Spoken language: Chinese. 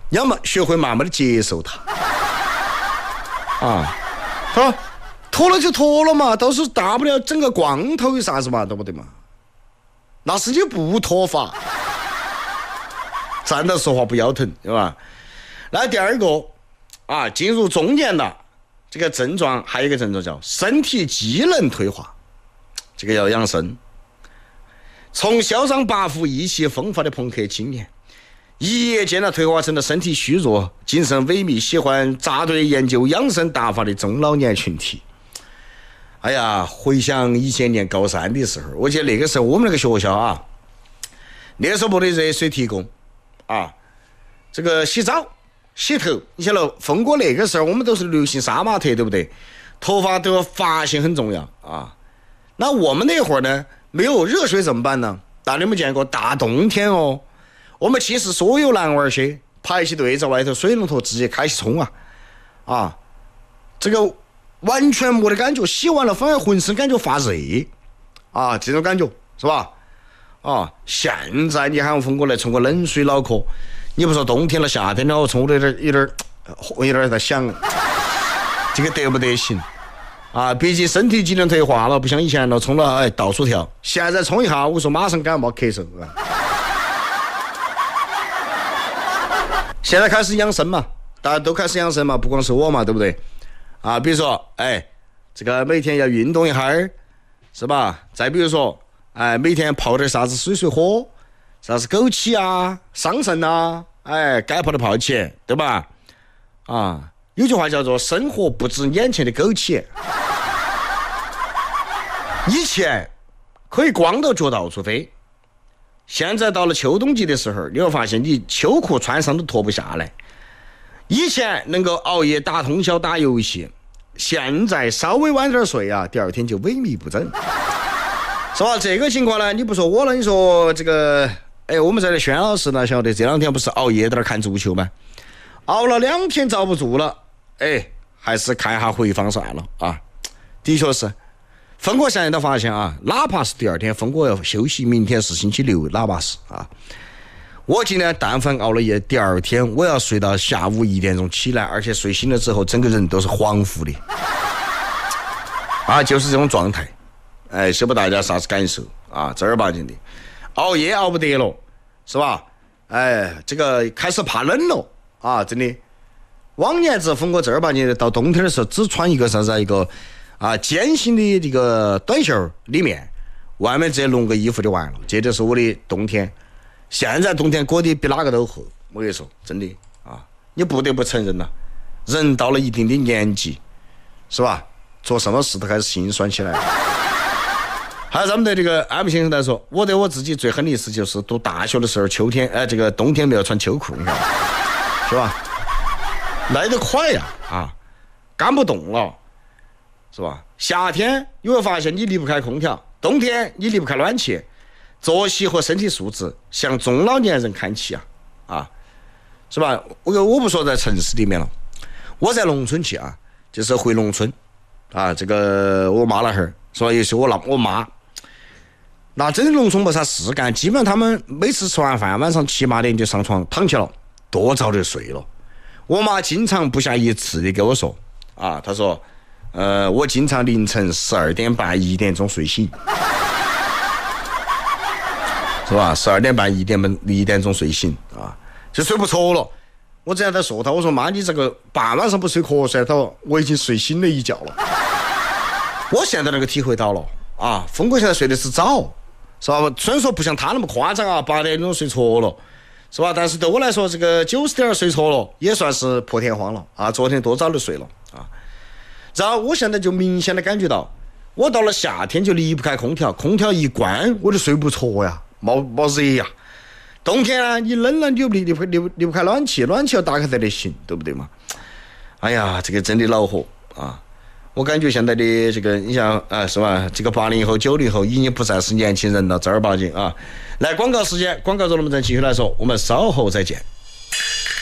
要么学会慢慢的接受它。啊，说脱了就脱了嘛，都是大不了整个光头有啥子嘛，对不对嘛？那是你不脱发，站着说话不腰疼，对吧？那第二个啊，进入中年的这个症状，还有一个症状叫身体机能退化，这个要养生。从嚣张跋扈、意气风发的朋克青年，一夜间退化成了身体虚弱、精神萎靡、喜欢扎堆研究养生大法的中老年群体。哎呀，回想以前念高三的时候，我记得那个时候我们那个学校啊，那时候没得热水提供啊，这个洗澡洗头，你晓得峰哥那个时候我们都是流行杀马特，对不对？头发都要发型很重要啊。那我们那会儿呢，没有热水怎么办呢？大家有没有见过大冬天哦？我们其实所有男娃些排起队在外头水龙头直接开始冲啊，这个完全没得感觉，洗完了反而浑身感觉发热啊，这种感觉是吧？啊，现在你喊我峰哥来冲个冷水脑壳，你不说冬天了夏天了，我冲的有点在想，这个得不得行啊？毕竟身体机能退化了，不像以前了，冲了到处跳，现在冲一下，我说马上感冒咳嗽啊。现在开始养生嘛，大家都开始养生嘛，不光是我嘛，对不对？啊，比如说，这个每天要运动一下儿，是吧？再比如说，每天泡点啥子水喝，啥子枸杞啊、桑葚啊，该泡的泡起，对吧？啊，有句话叫做"生活不止眼前的枸杞"。以前可以光着脚到处飞。现在到了秋冬季的时候，你会发现你秋裤穿上都脱不下来。以前能够熬夜打通宵打游戏，现在稍微晚点睡啊，第二天就萎靡不振，是吧？这个情况呢，你不说我了，你说这个，我们这里轩老师呢，晓得这两天不是熬夜在那看足球吗？熬了2天遭不住了，还是看下回放算了啊。的确是。峰哥现在都发现啊，哪怕是第二天峰哥要休息，明天是星期六，哪怕是啊，我今天但凡熬了夜，第二天我要睡到下午1点钟起来，而且睡醒了之后整个人都是恍惚的啊，就是这种状态。晓不大家啥子感受啊？正儿八经的熬夜熬不得了，是吧？这个开始怕冷了啊，真的。往年子峰哥正儿八经的到冬天的时候只穿一个啥子一个肩心的这个短袖，里面外面直接弄个衣服就完了，这就是我的冬天。现在冬天裹的比哪个都厚，我跟你说真的啊，你不得不承认了，人到了一定的年纪，是吧？做什么事都开始心酸起来了。还有咱们的这个M先生来说，我对我自己最狠的一次就是读大学的时候，秋天这个冬天没有穿秋裤，你看是吧？来得快呀啊，干不动了。是吧？夏天你会发现你离不开空调，冬天你离不开暖气，作息和身体素质向中老年人看齐啊，是吧？我不说在城市里面了，我在农村去啊，就是回农村啊，这个我妈那儿，是吧？也是我妈，那真的农村没啥事干，基本上他们每次吃完饭晚上7、8点就上床躺起了，多早就睡了。我妈经常不下一次的跟我说啊，她说。我经常凌晨12点半、1点钟睡醒，是吧？12点半、1点钟睡醒啊，就睡不着了。我这样在说他，我说妈，你这个半晚上不睡瞌睡，他说我已经睡醒了一觉了。我现在那个体会到了啊，峰哥现在睡的是早，是吧？虽然说不像他那么夸张啊，8点钟睡着了，是吧？但是对我来说，这个90点睡着了，也算是破天荒了啊！昨天多早就睡了啊。然后我现在就明显的感觉到，我到了夏天就离不开空调，空调一关我就睡不着呀，冒热呀。冬天呢，你冷了你就离不开暖气，暖气要打开才得行，对不对嘛？哎呀，这个真的恼火啊！我感觉现在的这个，你像是吧？这个80后、90后已经不再是年轻人了，正儿八经啊。来，广告时间，广告之后我们再继续来说，我们稍后再见。